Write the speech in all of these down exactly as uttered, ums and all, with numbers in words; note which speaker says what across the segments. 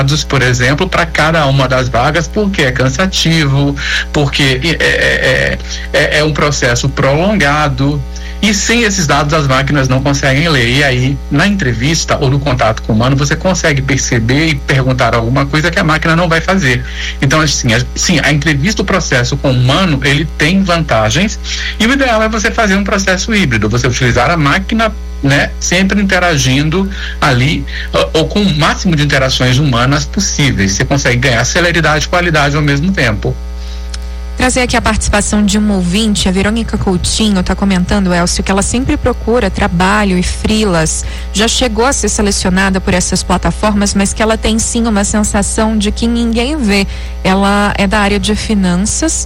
Speaker 1: por exemplo, para cada uma das vagas, porque é cansativo, porque é, é, é, é um processo prolongado. E sem esses dados as máquinas não conseguem ler. E aí, na entrevista ou no contato com o humano, você consegue perceber e perguntar alguma coisa que a máquina não vai fazer. Então, assim, a, sim, a entrevista, o processo com o humano, ele tem vantagens. E o ideal é você fazer um processo híbrido, você utilizar a máquina, né, sempre interagindo ali ou, ou com o máximo de interações humanas possíveis. Você consegue ganhar celeridade e qualidade ao mesmo tempo.
Speaker 2: Trazer aqui a participação de uma ouvinte, a Verônica Coutinho está comentando, Elcio, que ela sempre procura trabalho e freelas, já chegou a ser selecionada por essas plataformas, mas que ela tem sim uma sensação de que ninguém vê. Ela é da área de finanças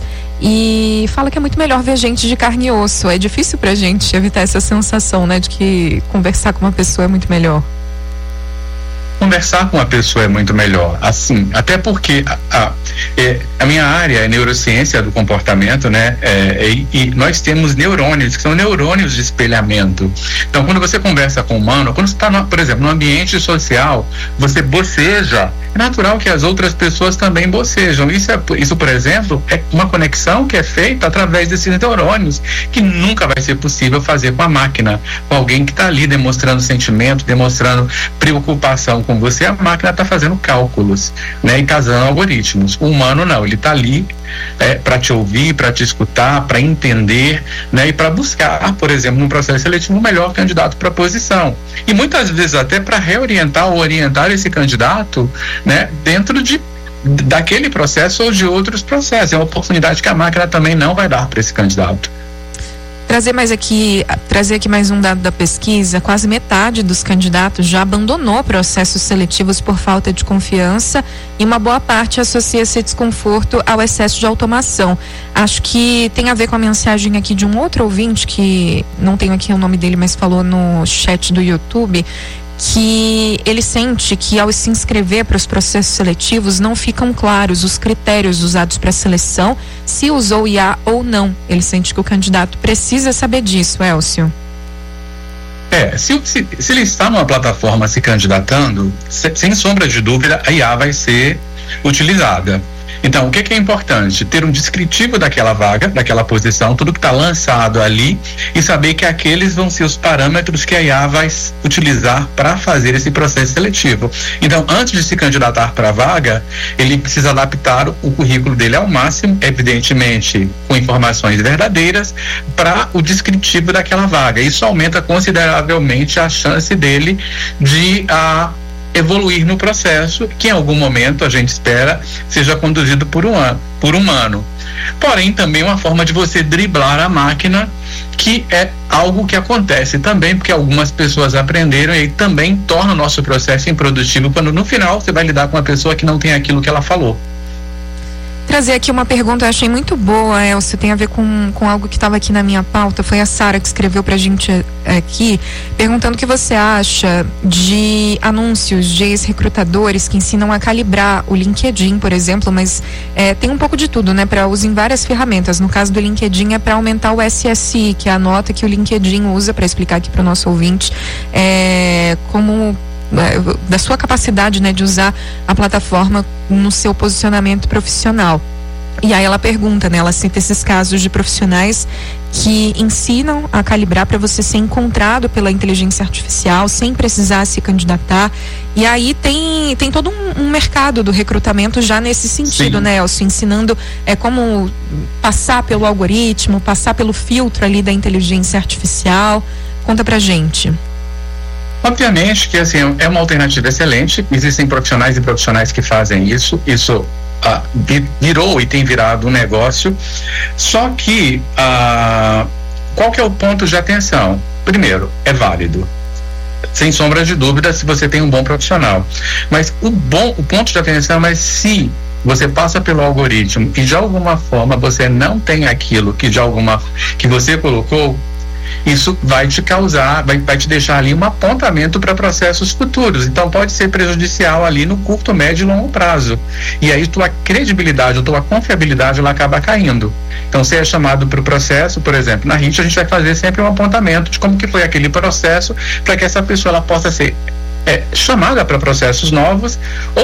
Speaker 2: e fala que é muito melhor ver gente de carne e osso. É difícil pra gente evitar essa sensação, né, de que conversar com uma pessoa é muito melhor.
Speaker 1: Conversar com uma pessoa é muito melhor, assim, até porque a, a, a minha área é neurociência do comportamento, né, é, e, e nós temos neurônios, que são neurônios de espelhamento. Então, quando você conversa com o humano, quando você está, por exemplo, no ambiente social, você boceja, é natural que as outras pessoas também bocejam. Isso, é, isso, por exemplo, é uma conexão que é feita através desses neurônios, que nunca vai ser possível fazer com a máquina, com alguém que está ali demonstrando sentimento, demonstrando preocupação com você. A máquina está fazendo cálculos, né, e casando algoritmos. O humano não, ele está ali é, para te ouvir, para te escutar, para entender, né, e para buscar, por exemplo, num processo seletivo, o melhor candidato para a posição. E muitas vezes até para reorientar ou orientar esse candidato, né, dentro de daquele processo ou de outros processos. É uma oportunidade que a máquina também não vai dar para esse candidato.
Speaker 2: Trazer mais aqui, trazer aqui mais um dado da pesquisa: quase metade dos candidatos já abandonou processos seletivos por falta de confiança e uma boa parte associa esse desconforto ao excesso de automação. Acho que tem a ver com a mensagem aqui de um outro ouvinte, que não tenho aqui o nome dele, mas falou no chat do YouTube, que ele sente que ao se inscrever para os processos seletivos não ficam claros os critérios usados para a seleção, se usou I A ou não. Ele sente que o candidato precisa saber disso, Elcio.
Speaker 1: É, se, se, se ele está numa plataforma se candidatando, se, sem sombra de dúvida, a I A vai ser utilizada. Então, o que, que é importante? Ter um descritivo daquela vaga, daquela posição, tudo que está lançado ali, e saber que aqueles vão ser os parâmetros que a I A vai utilizar para fazer esse processo seletivo. Então, antes de se candidatar para a vaga, ele precisa adaptar o currículo dele ao máximo, evidentemente com informações verdadeiras, para o descritivo daquela vaga. Isso aumenta consideravelmente a chance dele de a evoluir no processo, que em algum momento a gente espera seja conduzido por um por humano. Porém, também uma forma de você driblar a máquina, que é algo que acontece também, porque algumas pessoas aprenderam e aí também torna o nosso processo improdutivo, quando no final você vai lidar com uma pessoa que não tem aquilo que ela falou.
Speaker 2: Trazer aqui uma pergunta, eu achei muito boa, Elcio, tem a ver com, com algo que estava aqui na minha pauta. Foi a Sara que escreveu pra gente aqui, perguntando o que você acha de anúncios de ex-recrutadores que ensinam a calibrar o LinkedIn, por exemplo, mas é, tem um pouco de tudo, né, para uso em várias ferramentas. No caso do LinkedIn é para aumentar o S S I, que é a nota que o LinkedIn usa, para explicar aqui para o nosso ouvinte, é, como da sua capacidade, né, de usar a plataforma no seu posicionamento profissional. E aí ela pergunta, né, ela cita esses casos de profissionais que ensinam a calibrar para você ser encontrado pela inteligência artificial sem precisar se candidatar. E aí tem, tem todo um, um mercado do recrutamento já nesse sentido, Sim. né, Elcio? Ensinando é, como passar pelo algoritmo, passar pelo filtro ali da inteligência artificial. Conta pra gente.
Speaker 1: Obviamente que assim, é uma alternativa excelente, existem profissionais e profissionais que fazem isso, isso ah, virou e tem virado um negócio, só que ah, qual que é o ponto de atenção? Primeiro, é válido, sem sombra de dúvida, se você tem um bom profissional, mas o, bom, o ponto de atenção é se você passa pelo algoritmo e de alguma forma você não tem aquilo que de alguma que você colocou, isso vai te causar, vai, vai te deixar ali um apontamento para processos futuros. Então pode ser prejudicial ali no curto, médio e longo prazo. E aí tua credibilidade, tua confiabilidade, ela acaba caindo. Então se é chamado para o processo, por exemplo, na R I T a gente vai fazer sempre um apontamento de como que foi aquele processo, para que essa pessoa ela possa ser É, chamada para processos novos, ou